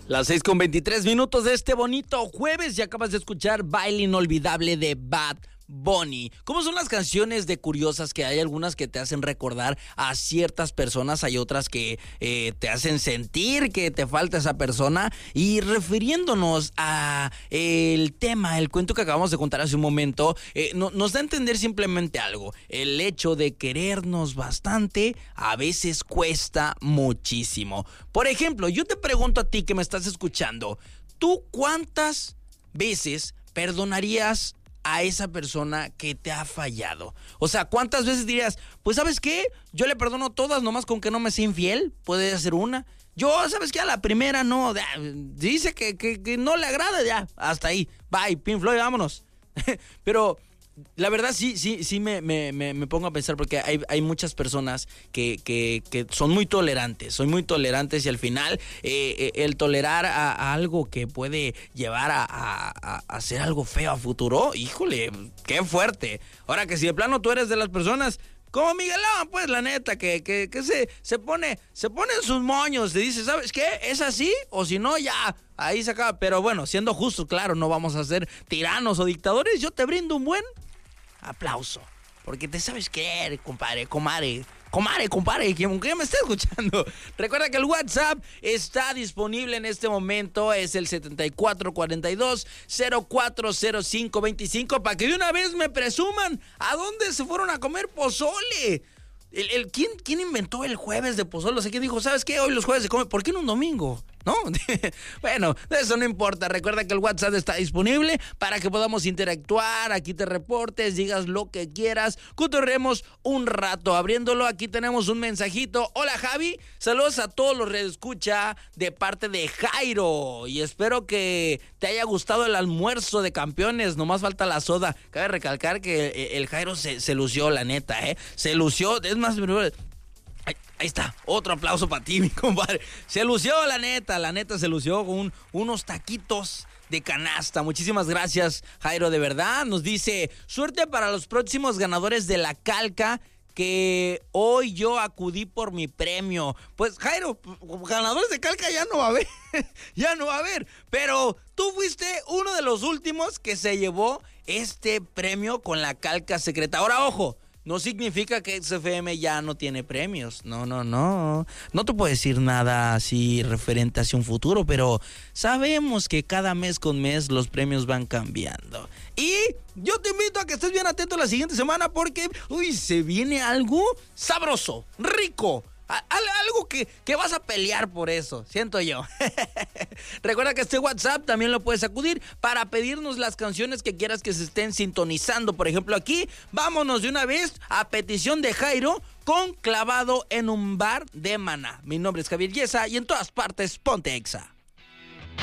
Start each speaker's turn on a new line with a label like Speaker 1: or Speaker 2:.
Speaker 1: Las 6:23 de este bonito jueves y acabas de escuchar Baile Inolvidable de Bad Bunny. ¿Cómo son las canciones de curiosas? Que hay algunas que te hacen recordar a ciertas personas, hay otras que te hacen sentir que te falta esa persona. Y refiriéndonos a el tema, el cuento que acabamos de contar hace un momento, nos da a entender simplemente algo: el hecho de querernos bastante a veces cuesta muchísimo. Por ejemplo, yo te pregunto a ti que me estás escuchando, ¿tú cuántas veces perdonarías a esa persona que te ha fallado? O sea, ¿cuántas veces dirías, pues ¿sabes qué? Yo le perdono todas, nomás con que no me sea infiel, puede ser una. Yo, ¿sabes qué? A la primera no, dice que no le agrada, ya, hasta ahí. Bye, Pink Floyd, vámonos. Pero la verdad sí me pongo a pensar, porque hay muchas personas que son muy tolerantes, y al final el tolerar a algo que puede llevar a hacer algo feo a futuro, híjole, qué fuerte. Ahora que si de plano tú eres de las personas como Miguelón, pues la neta, que se pone en sus moños, te dice, ¿sabes qué? ¿Es así? O si no, ya, ahí se acaba. Pero bueno, siendo justos, claro, no vamos a ser tiranos o dictadores. Yo te brindo un buen aplauso, porque te sabes qué, compadre, comadre, quien me esté escuchando. Recuerda que el WhatsApp está disponible en este momento, es el 7442-040525, para que de una vez me presuman a dónde se fueron a comer pozole. ¿Quién inventó el jueves de pozole? O sea, ¿quién dijo, ¿sabes qué? Hoy los jueves se come, ¿por qué no un domingo? ¿No? Bueno, eso no importa. Recuerda que el WhatsApp está disponible para que podamos interactuar. Aquí te reportes, digas lo que quieras, cotorremos un rato. Abriéndolo, aquí tenemos un mensajito. Hola, Javi, saludos a todos los redescucha de parte de Jairo, y espero que te haya gustado el almuerzo de campeones. Nomás falta la soda. Cabe recalcar que el Jairo se lució, la neta, se lució. Es más, ahí está, otro aplauso para ti, mi compadre. Se lució, la neta se lució con unos taquitos de canasta. Muchísimas gracias, Jairo, de verdad. Nos dice, suerte para los próximos ganadores de la calca, que hoy yo acudí por mi premio. Pues, Jairo, ganadores de calca ya no va a haber, pero tú fuiste uno de los últimos que se llevó este premio con la calca secreta. Ahora, ojo, no significa que XFM ya no tiene premios. No. No te puedo decir nada así referente hacia un futuro, pero sabemos que cada mes con mes los premios van cambiando. Y yo te invito a que estés bien atento la siguiente semana, porque se viene algo sabroso, rico. Algo que vas a pelear por eso, siento yo. Recuerda que este WhatsApp también lo puedes acudir para pedirnos las canciones que quieras que se estén sintonizando. Por ejemplo, aquí, vámonos de una vez a petición de Jairo con Clavado en un bar de Maná. Mi nombre es Javier Yesa y en todas partes, ponte Exa.